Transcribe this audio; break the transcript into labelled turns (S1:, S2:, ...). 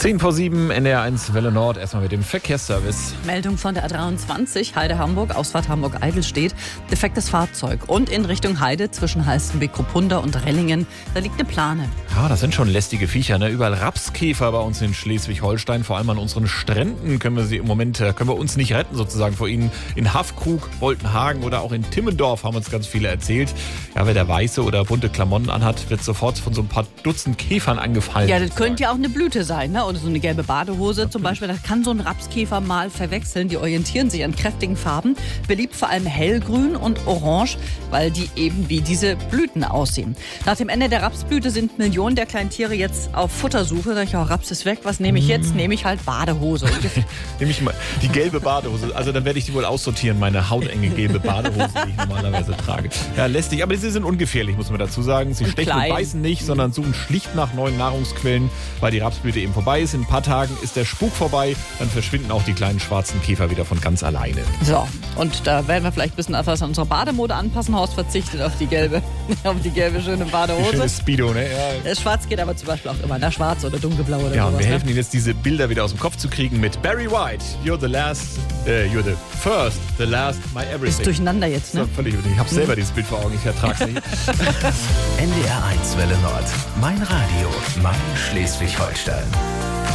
S1: 10:07, NDR1 Welle Nord. Erstmal mit dem Verkehrsservice.
S2: Meldung von der A23 Heide-Hamburg, Ausfahrt Hamburg-Eidelstedt. Defektes Fahrzeug. Und in Richtung Heide zwischen Halstenbek-Kupunda und Rellingen, da liegt eine Plane.
S1: Ja, das sind schon lästige Viecher, ne? Überall Rapskäfer bei uns in Schleswig-Holstein. Vor allem an unseren Stränden können wir uns nicht retten sozusagen vor ihnen. In Haffkrug, Boltenhagen oder auch in Timmendorf haben uns ganz viele erzählt. Ja, wer der weiße oder bunte Klamotten anhat, wird sofort von so ein paar Dutzend Käfern angefallen.
S2: Ja, das könnte ja auch eine Blüte sein, ne? Oder so eine gelbe Badehose zum Beispiel. Das kann so ein Rapskäfer mal verwechseln. Die orientieren sich an kräftigen Farben. Beliebt vor allem hellgrün und orange, weil die eben wie diese Blüten aussehen. Nach dem Ende der Rapsblüte sind Millionen der kleinen Tiere jetzt auf Futtersuche. Sag ich, oh, Raps ist weg. Was nehme ich jetzt? Nehme ich halt Badehose.
S1: Nehme ich mal die gelbe Badehose. Also dann werde ich die wohl aussortieren, meine hautenge gelbe Badehose, die ich normalerweise trage. Ja, lästig. Aber sie sind ungefährlich, muss man dazu sagen. Sie stechen und beißen nicht, sondern suchen schlicht nach neuen Nahrungsquellen, weil die Rapsblüte eben vorbei ist. In ein paar Tagen ist der Spuk vorbei. Dann verschwinden auch die kleinen schwarzen Käfer wieder von ganz alleine.
S2: So, und da werden wir vielleicht ein bisschen etwas an unserer Bademode anpassen. Horst verzichtet auf die gelbe schöne Badehose.
S1: Die schöne Speedo, ne? Ja.
S2: Schwarz geht aber zum Beispiel auch immer, na, schwarz oder dunkelblau oder
S1: ja,
S2: sowas.
S1: Und wir helfen Ihnen jetzt, diese Bilder wieder aus dem Kopf zu kriegen mit Barry White. You're the first, the last, my everything.
S2: Ist durcheinander jetzt, ne?
S1: Das ist völlig Ich habe selber dieses Bild vor Augen, ich ertrag's nicht.
S3: NDR1 Welle Nord. Mein Radio, mein Schleswig-Holstein.